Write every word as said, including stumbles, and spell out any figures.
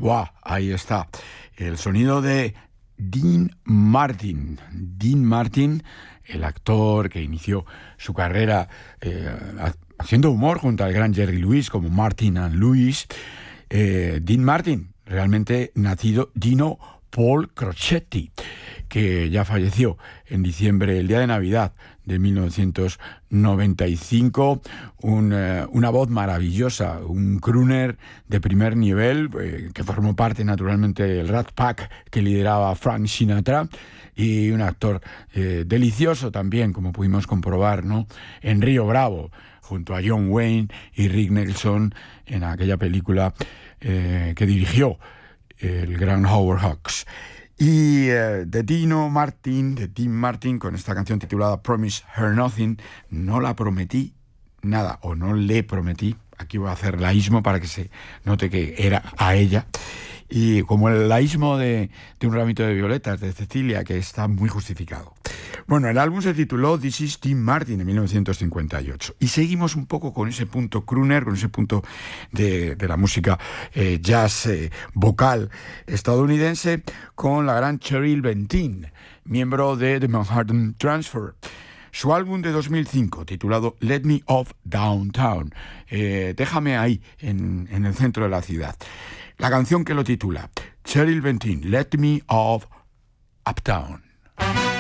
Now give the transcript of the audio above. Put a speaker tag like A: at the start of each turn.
A: ¡Wow! Ahí está. El sonido de Dean Martin. Dean Martin, el actor que inició su carrera eh, haciendo humor junto al gran Jerry Lewis, como Martin and Lewis. Eh, Dean Martin, realmente nacido Dino Paul Crocetti, que ya falleció en diciembre, el día de Navidad de mil novecientos noventa y cinco, un, eh, una voz maravillosa, un crooner de primer nivel, eh, que formó parte naturalmente del Rat Pack que lideraba Frank Sinatra, y un actor eh, delicioso también, como pudimos comprobar, ¿no?, en Río Bravo, junto a John Wayne y Rick Nelson, en aquella película eh, que dirigió el gran Howard Hawks. Y uh, de Dino Martin, de Dean Martin, con esta canción titulada Promise Her Nothing, no la prometí nada, o no le prometí, aquí voy a hacer laísmo para que se note que era a ella, y como el laísmo de, de un ramito de violetas de Cecilia, que está muy justificado. Bueno, el álbum se tituló This is Dean Martin en mil novecientos cincuenta y ocho, y seguimos un poco con ese punto crooner, con ese punto de, de la música eh, jazz eh, vocal estadounidense, con la gran Cheryl Bentin, miembro de The Manhattan Transfer. Su álbum de dos mil cinco, titulado Let Me Off Downtown, eh, déjame ahí, en, en el centro de la ciudad. La canción que lo titula, Cheryl Bentin, Let Me Off Uptown.